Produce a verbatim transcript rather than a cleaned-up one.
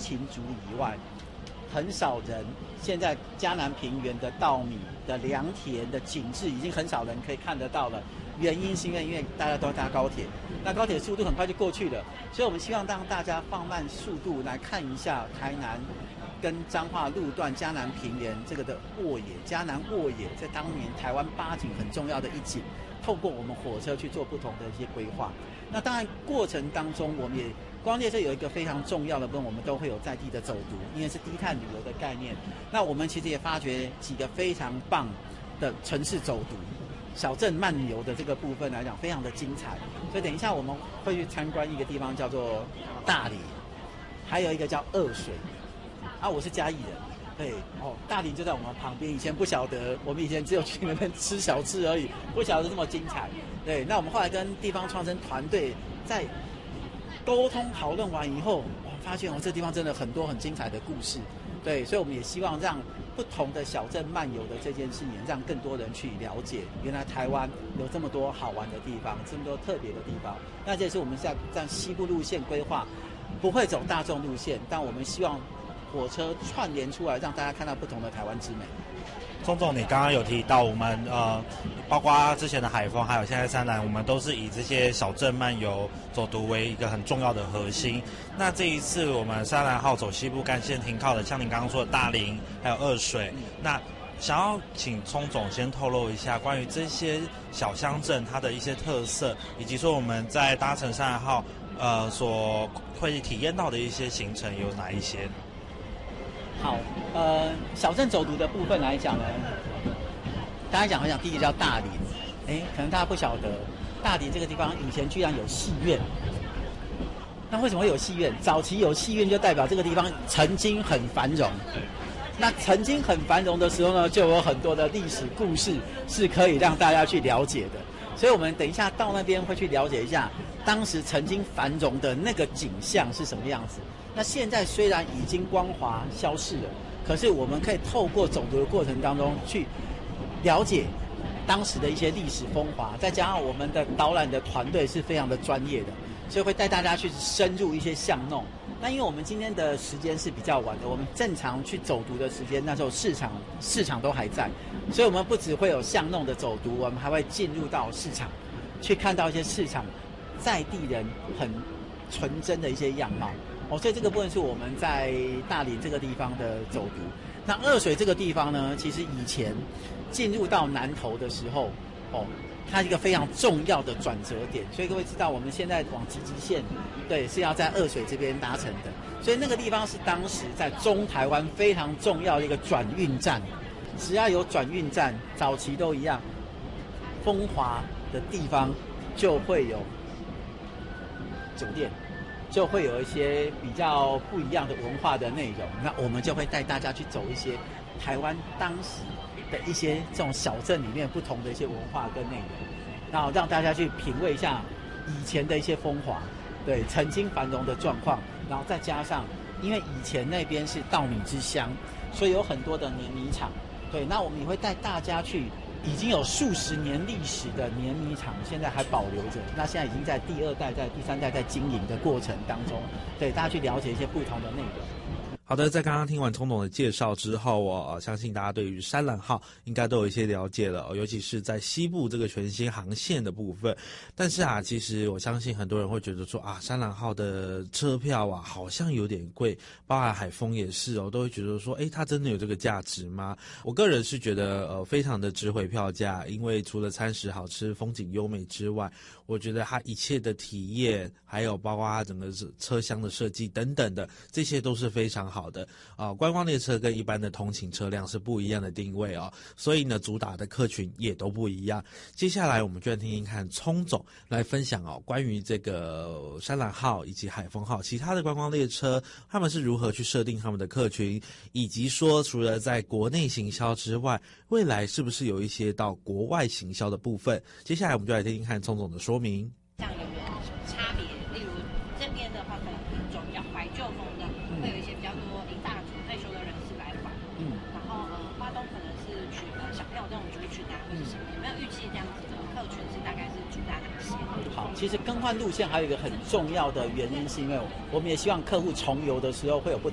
情族以外，很少人现在嘉南平原的稻米的良田的景致已经很少人可以看得到了。原因是因为因为大家都搭高铁，那高铁速度很快就过去了，所以我们希望让大家放慢速度来看一下台南跟彰化路段嘉南平原这个的沃野，嘉南沃野在当年台湾八景很重要的一景，透过我们火车去做不同的一些规划。那当然过程当中我们也观光列车有一个非常重要的部分，我们都会有在地的走读，因为是低碳旅游的概念。那我们其实也发掘几个非常棒的城市走读小镇漫游的这个部分来讲非常的精彩，所以等一下我们会去参观一个地方叫做大理，还有一个叫二水啊，我是嘉义人，对哦，大理就在我们旁边，以前不晓得，我们以前只有去那边吃小吃而已，不晓得这么精彩。对，那我们后来跟地方创生团队在沟通讨论完以后，我发现哦，这地方真的很多很精彩的故事。对，所以我们也希望让不同的小镇漫游的这件事情，让更多人去了解，原来台湾有这么多好玩的地方，这么多特别的地方。那这也是我们在在西部路线规划，不会走大众路线，但我们希望火车串联出来，让大家看到不同的台湾之美。 钟总，你刚刚有提到我们呃，包括之前的海丰，还有现在三南，我们都是以这些小镇漫游走读为一个很重要的核心。那这一次我们三南号走西部干线停靠的，像您刚刚说的大林，还有二水，那想要请钟总先透露一下关于这些小乡镇它的一些特色，以及说我们在搭乘三南号呃所会体验到的一些行程有哪一些？ 好，呃，小镇走读的部分来讲呢，大家讲来讲，第一个叫大林，哎，可能大家不晓得，大林这个地方以前居然有戏院。那为什么会有戏院？早期有戏院就代表这个地方曾经很繁荣。那曾经很繁荣的时候呢，就有很多的历史故事是可以让大家去了解的。所以我们等一下到那边会去了解一下，当时曾经繁荣的那个景象是什么样子。那现在虽然已经光华消逝了，可是我们可以透过走读的过程当中去了解当时的一些历史风华，再加上我们的导览的团队是非常的专业的，所以会带大家去深入一些巷弄。那因为我们今天的时间是比较晚的，我们正常去走读的时间，那时候市场市场都还在，所以我们不只会有巷弄的走读，我们还会进入到市场，去看到一些市场在地人很纯真的一些样貌。哦，所以这个部分是我们在大林这个地方的走读。那二水这个地方呢，其实以前进入到南投的时候，哦，它是一个非常重要的转折点。所以各位知道，我们现在往集集线，对，是要在二水这边搭乘的。所以那个地方是当时在中台湾非常重要的一个转运站。只要有转运站，早期都一样，风华的地方就会有酒店。就会有一些比较不一样的文化的内容，那我们就会带大家去走一些台湾当时的一些这种小镇里面不同的一些文化跟内容，然后让大家去品味一下以前的一些风华，对，曾经繁荣的状况，然后再加上因为以前那边是稻米之乡，所以有很多的碾米厂，对，那我们也会带大家去已经有数十年历史的碾米厂，现在还保留着。那现在已经在第二代、在第三代在经营的过程当中，对大家去了解一些不同的内容。 好的，在刚刚听完钟总的介绍之后，我、呃、相信大家对于山岚号应该都有一些了解了、哦，尤其是在西部这个全新航线的部分。但是啊，其实我相信很多人会觉得说啊，山岚号的车票啊好像有点贵，包含海丰也是哦，都会觉得说，诶，它真的有这个价值吗？我个人是觉得呃非常的值回票价，因为除了餐食好吃、风景优美之外，我觉得它一切的体验，还有包括它整个车厢的设计等等的，这些都是非常好的啊、呃。观光列车跟一般的通勤车辆是不一样的定位哦，所以呢，主打的客群也都不一样。接下来我们就来听听看钟总来分享哦，关于这个山岚号以及海丰号其他的观光列车，他们是如何去设定他们的客群，以及说除了在国内行销之外，未来是不是有一些到国外行销的部分？接下来我们就来听听看钟总的说明。 这样有没有什么差别？例如这边的话可能比较怀旧风的，会有一些比较多林大族退休的人士来访。嗯，然后呃，花东可能是取呃小朋友这种族群啊，或是什么？有没有预计这样子的客群是大概是主打哪些？ 好，其实更换路线还有一个很重要的原因，是因为我们也希望客户重游的时候会有不